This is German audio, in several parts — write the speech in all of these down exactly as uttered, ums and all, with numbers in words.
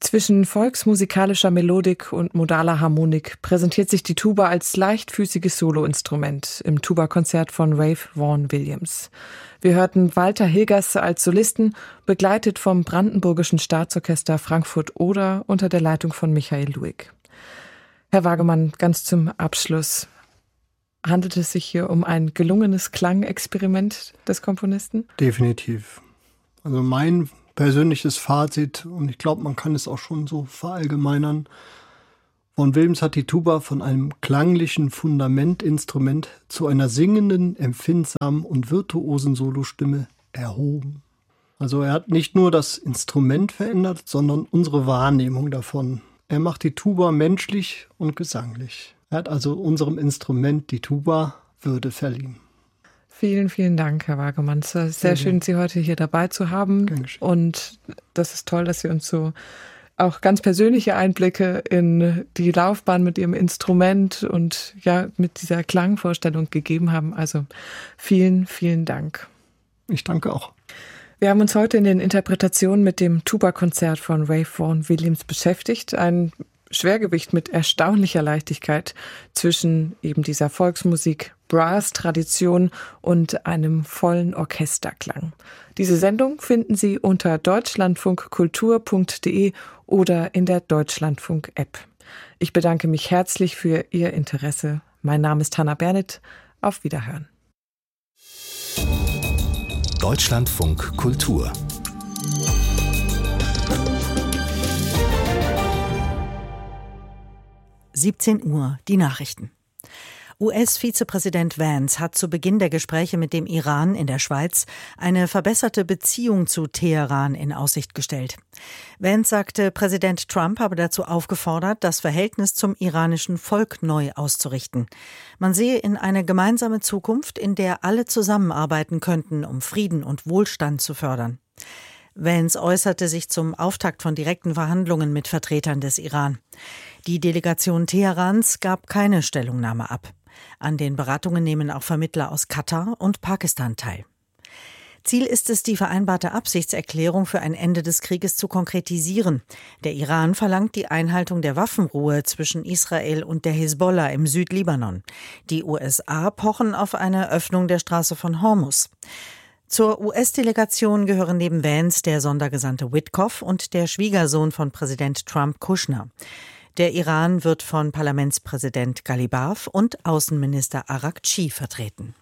Zwischen volksmusikalischer Melodik und modaler Harmonik präsentiert sich die Tuba als leichtfüßiges Soloinstrument im Tuba-Konzert von Ralph Vaughan Williams. Wir hörten Walter Hilgers als Solisten, begleitet vom Brandenburgischen Staatsorchester Frankfurt-Oder unter der Leitung von Michael Luig. Herr Wagemann, ganz zum Abschluss. Handelt es sich hier um ein gelungenes Klangexperiment des Komponisten? Definitiv. Also mein persönliches Fazit, und ich glaube, man kann es auch schon so verallgemeinern: Vaughan Williams hat die Tuba von einem klanglichen Fundamentinstrument zu einer singenden, empfindsamen und virtuosen Solostimme erhoben. Also er hat nicht nur das Instrument verändert, sondern unsere Wahrnehmung davon. Er macht die Tuba menschlich und gesanglich. Er hat also unserem Instrument, die Tuba, Würde verliehen. Vielen, vielen Dank, Herr Wagemann. Es ist sehr schön, Sie heute hier dabei zu haben. Und das ist toll, dass Sie uns so auch ganz persönliche Einblicke in die Laufbahn mit Ihrem Instrument und ja mit dieser Klangvorstellung gegeben haben. Also vielen, vielen Dank. Ich danke auch. Wir haben uns heute in den Interpretationen mit dem Tuba-Konzert von Ralph Vaughan Williams beschäftigt. Ein Schwergewicht mit erstaunlicher Leichtigkeit zwischen eben dieser Volksmusik, Brass-Tradition und einem vollen Orchesterklang. Diese Sendung finden Sie unter deutschlandfunkkultur punkt de oder in der Deutschlandfunk-App. Ich bedanke mich herzlich für Ihr Interesse. Mein Name ist Hannah Bernit. Auf Wiederhören. Deutschlandfunk Kultur. siebzehn Uhr, die Nachrichten. U S-Vizepräsident Vance hat zu Beginn der Gespräche mit dem Iran in der Schweiz eine verbesserte Beziehung zu Teheran in Aussicht gestellt. Vance sagte, Präsident Trump habe dazu aufgefordert, das Verhältnis zum iranischen Volk neu auszurichten. Man sehe in eine gemeinsame Zukunft, in der alle zusammenarbeiten könnten, um Frieden und Wohlstand zu fördern. Vance äußerte sich zum Auftakt von direkten Verhandlungen mit Vertretern des Iran. Die Delegation Teherans gab keine Stellungnahme ab. An den Beratungen nehmen auch Vermittler aus Katar und Pakistan teil. Ziel ist es, die vereinbarte Absichtserklärung für ein Ende des Krieges zu konkretisieren. Der Iran verlangt die Einhaltung der Waffenruhe zwischen Israel und der Hisbollah im Südlibanon. Die U S A pochen auf eine Öffnung der Straße von Hormuz. Zur U S-Delegation gehören neben Vance der Sondergesandte Witkoff und der Schwiegersohn von Präsident Trump, Kushner. Der Iran wird von Parlamentspräsident Ghalibaf und Außenminister Araghchi vertreten.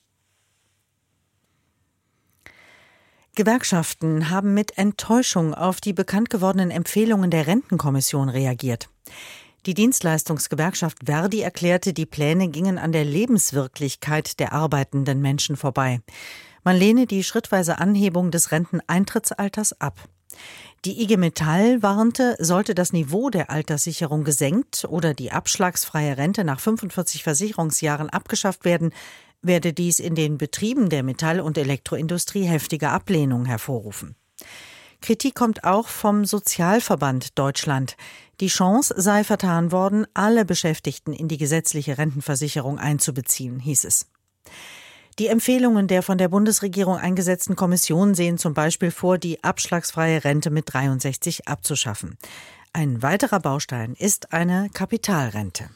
Gewerkschaften haben mit Enttäuschung auf die bekannt gewordenen Empfehlungen der Rentenkommission reagiert. Die Dienstleistungsgewerkschaft Verdi erklärte, die Pläne gingen an der Lebenswirklichkeit der arbeitenden Menschen vorbei. Man lehne die schrittweise Anhebung des Renteneintrittsalters ab. Die I G Metall warnte, sollte das Niveau der Alterssicherung gesenkt oder die abschlagsfreie Rente nach fünfundvierzig Versicherungsjahren abgeschafft werden, werde dies in den Betrieben der Metall- und Elektroindustrie heftige Ablehnung hervorrufen. Kritik kommt auch vom Sozialverband Deutschland. Die Chance sei vertan worden, alle Beschäftigten in die gesetzliche Rentenversicherung einzubeziehen, hieß es. Die Empfehlungen der von der Bundesregierung eingesetzten Kommission sehen zum Beispiel vor, die abschlagsfreie Rente mit dreiundsechzig abzuschaffen. Ein weiterer Baustein ist eine Kapitalrente.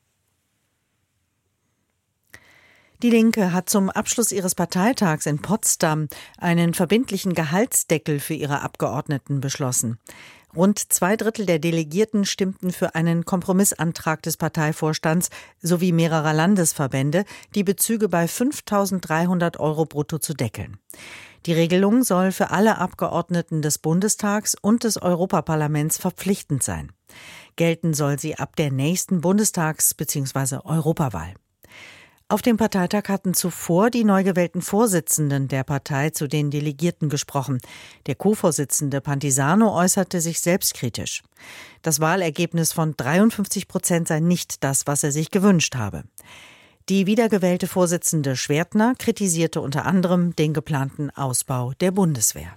Die Linke hat zum Abschluss ihres Parteitags in Potsdam einen verbindlichen Gehaltsdeckel für ihre Abgeordneten beschlossen. Rund zwei Drittel der Delegierten stimmten für einen Kompromissantrag des Parteivorstands sowie mehrerer Landesverbände, die Bezüge bei fünftausenddreihundert Euro brutto zu deckeln. Die Regelung soll für alle Abgeordneten des Bundestags und des Europaparlaments verpflichtend sein. Gelten soll sie ab der nächsten Bundestags- bzw. Europawahl. Auf dem Parteitag hatten zuvor die neu gewählten Vorsitzenden der Partei zu den Delegierten gesprochen. Der Co-Vorsitzende Pantisano äußerte sich selbstkritisch. Das Wahlergebnis von dreiundfünfzig Prozent sei nicht das, was er sich gewünscht habe. Die wiedergewählte Vorsitzende Schwertner kritisierte unter anderem den geplanten Ausbau der Bundeswehr.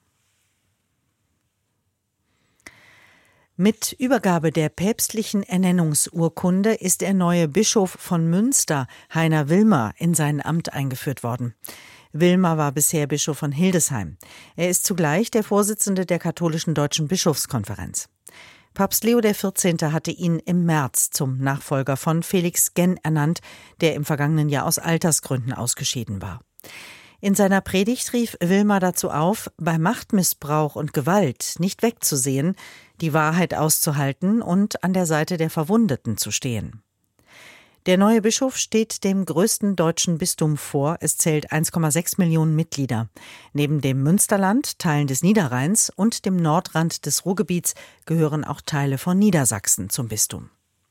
Mit Übergabe der päpstlichen Ernennungsurkunde ist der neue Bischof von Münster, Heiner Wilmer, in sein Amt eingeführt worden. Wilmer war bisher Bischof von Hildesheim. Er ist zugleich der Vorsitzende der katholischen Deutschen Bischofskonferenz. Papst Leo der vierzehnte hatte ihn im März zum Nachfolger von Felix Genn ernannt, der im vergangenen Jahr aus Altersgründen ausgeschieden war. In seiner Predigt rief Wilmer dazu auf, bei Machtmissbrauch und Gewalt nicht wegzusehen, die Wahrheit auszuhalten und an der Seite der Verwundeten zu stehen. Der neue Bischof steht dem größten deutschen Bistum vor. Es zählt eins Komma sechs Millionen Mitglieder. Neben dem Münsterland, Teilen des Niederrheins und dem Nordrand des Ruhrgebiets gehören auch Teile von Niedersachsen zum Bistum.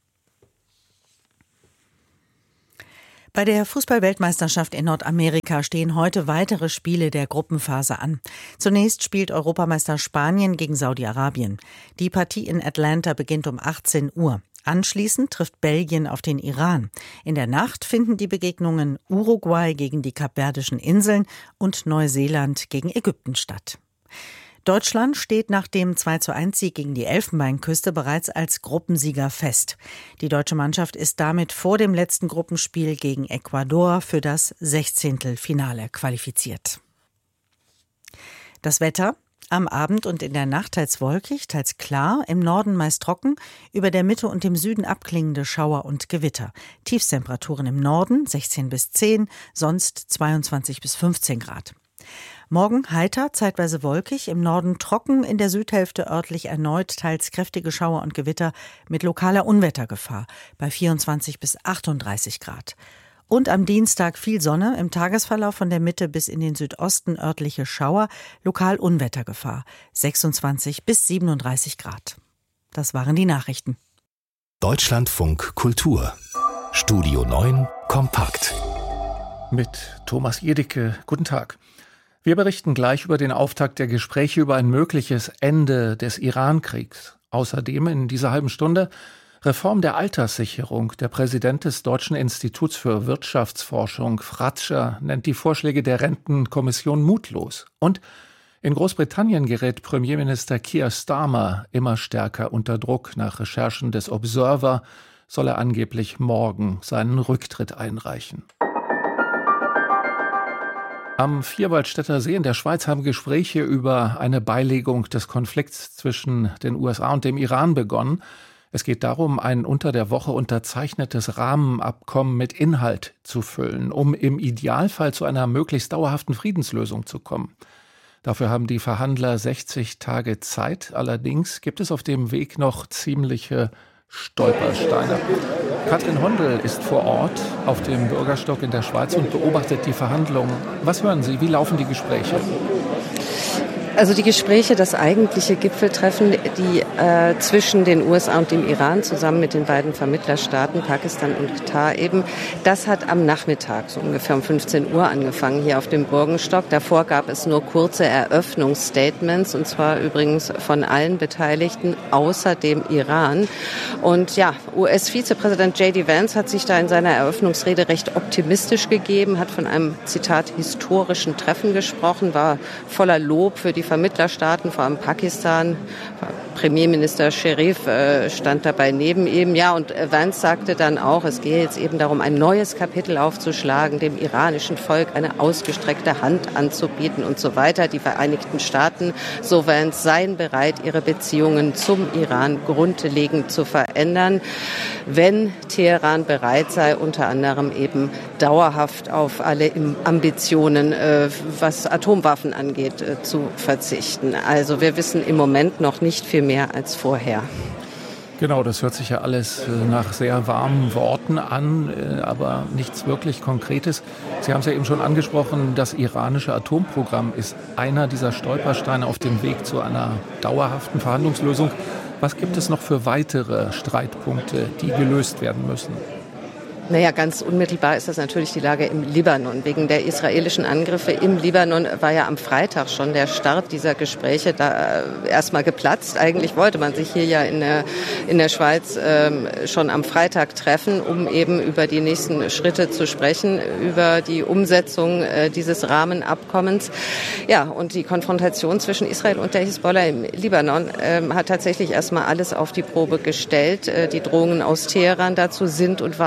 Bei der Fußball-Weltmeisterschaft in Nordamerika stehen heute weitere Spiele der Gruppenphase an. Zunächst spielt Europameister Spanien gegen Saudi-Arabien. Die Partie in Atlanta beginnt um achtzehn Uhr. Anschließend trifft Belgien auf den Iran. In der Nacht finden die Begegnungen Uruguay gegen die Kapverdischen Inseln und Neuseeland gegen Ägypten statt. Deutschland steht nach dem zwei zu eins Sieg gegen die Elfenbeinküste bereits als Gruppensieger fest. Die deutsche Mannschaft ist damit vor dem letzten Gruppenspiel gegen Ecuador für das Sechzehntelfinale qualifiziert. Das Wetter: Am Abend und in der Nacht teils wolkig, teils klar, im Norden meist trocken, über der Mitte und dem Süden abklingende Schauer und Gewitter. Tiefstemperaturen im Norden sechzehn bis zehn, sonst zweiundzwanzig bis fünfzehn Grad. Morgen heiter, zeitweise wolkig, im Norden trocken, in der Südhälfte örtlich erneut teils kräftige Schauer und Gewitter mit lokaler Unwettergefahr bei vierundzwanzig bis achtunddreißig Grad. Und am Dienstag viel Sonne, im Tagesverlauf von der Mitte bis in den Südosten örtliche Schauer, lokal Unwettergefahr, sechsundzwanzig bis siebenunddreißig Grad. Das waren die Nachrichten. Deutschlandfunk Kultur. Studio neun kompakt. Mit Thomas Jedicke. Guten Tag. Wir berichten gleich über den Auftakt der Gespräche über ein mögliches Ende des Iran-Kriegs. Außerdem in dieser halben Stunde Reform der Alterssicherung. Der Präsident des Deutschen Instituts für Wirtschaftsforschung, Fratscher, nennt die Vorschläge der Rentenkommission mutlos. Und in Großbritannien gerät Premierminister Keir Starmer immer stärker unter Druck. Nach Recherchen des Observer soll er angeblich morgen seinen Rücktritt einreichen. Am Vierwaldstätter See in der Schweiz haben Gespräche über eine Beilegung des Konflikts zwischen den U S A und dem Iran begonnen. Es geht darum, ein unter der Woche unterzeichnetes Rahmenabkommen mit Inhalt zu füllen, um im Idealfall zu einer möglichst dauerhaften Friedenslösung zu kommen. Dafür haben die Verhandler sechzig Tage Zeit. Allerdings gibt es auf dem Weg noch ziemliche Stolpersteine. Katrin Hondel ist vor Ort auf dem Bürgerstock in der Schweiz und beobachtet die Verhandlungen. Was hören Sie? Wie laufen die Gespräche? Also die Gespräche, das eigentliche Gipfeltreffen, die äh, zwischen den U S A und dem Iran zusammen mit den beiden Vermittlerstaaten Pakistan und Katar eben, das hat am Nachmittag so ungefähr um fünfzehn Uhr angefangen hier auf dem Burgenstock. Davor gab es nur kurze Eröffnungsstatements und zwar übrigens von allen Beteiligten außer dem Iran. Und ja, U S-Vizepräsident J D Vance hat sich da in seiner Eröffnungsrede recht optimistisch gegeben, hat von einem, Zitat, historischen Treffen gesprochen, war voller Lob für die Vermittlerstaaten, vor allem Pakistan. Premierminister Sharif äh, stand dabei neben ihm. Ja, und Vance sagte dann auch, es gehe jetzt eben darum, ein neues Kapitel aufzuschlagen, dem iranischen Volk eine ausgestreckte Hand anzubieten und so weiter. Die Vereinigten Staaten, so Vance, seien bereit, ihre Beziehungen zum Iran grundlegend zu verändern, wenn Teheran bereit sei, unter anderem eben dauerhaft auf alle Ambitionen, äh, was Atomwaffen angeht, äh, zu verzichten. Also wir wissen im Moment noch nicht viel mehr als vorher. Genau, das hört sich ja alles nach sehr warmen Worten an, aber nichts wirklich Konkretes. Sie haben es ja eben schon angesprochen, das iranische Atomprogramm ist einer dieser Stolpersteine auf dem Weg zu einer dauerhaften Verhandlungslösung. Was gibt es noch für weitere Streitpunkte, die gelöst werden müssen? Naja, ganz unmittelbar ist das natürlich die Lage im Libanon. Wegen der israelischen Angriffe im Libanon war ja am Freitag schon der Start dieser Gespräche da äh, erstmal geplatzt. Eigentlich wollte man sich hier ja in der, in der Schweiz ähm, schon am Freitag treffen, um eben über die nächsten Schritte zu sprechen, über die Umsetzung äh, dieses Rahmenabkommens. Ja, und die Konfrontation zwischen Israel und der Hisbollah im Libanon äh, hat tatsächlich erstmal alles auf die Probe gestellt. Äh, die Drohungen aus Teheran dazu sind und waren ein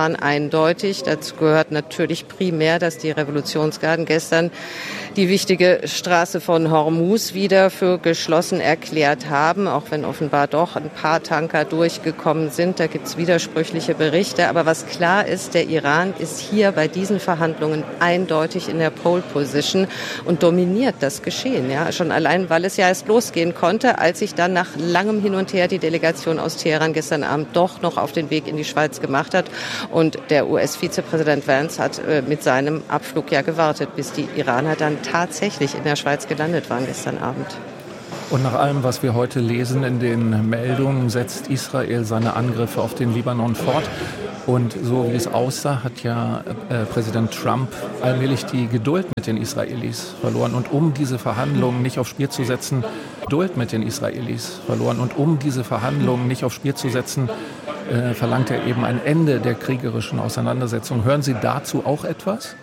eindeutig. Dazu gehört natürlich primär, dass die Revolutionsgarden gestern die wichtige Straße von Hormuz wieder für geschlossen erklärt haben, auch wenn offenbar doch ein paar Tanker durchgekommen sind. Da gibt es widersprüchliche Berichte. Aber was klar ist, der Iran ist hier bei diesen Verhandlungen eindeutig in der Pole Position und dominiert das Geschehen. Ja, schon allein, weil es ja erst losgehen konnte, als sich dann nach langem Hin und Her die Delegation aus Teheran gestern Abend doch noch auf den Weg in die Schweiz gemacht hat. Und der U S-Vizepräsident Vance hat äh, mit seinem Abflug ja gewartet, bis die Iraner dann tatsächlich in der Schweiz gelandet waren gestern Abend. Und nach allem, was wir heute lesen in den Meldungen, setzt Israel seine Angriffe auf den Libanon fort. Und so wie es aussah, hat ja äh, Präsident Trump allmählich die Geduld mit den Israelis verloren. Und um diese Verhandlungen nicht aufs Spiel zu setzen, Geduld mit den Israelis verloren. Und um diese Verhandlungen nicht aufs Spiel zu setzen, äh, verlangt er eben ein Ende der kriegerischen Auseinandersetzung. Hören Sie dazu auch etwas?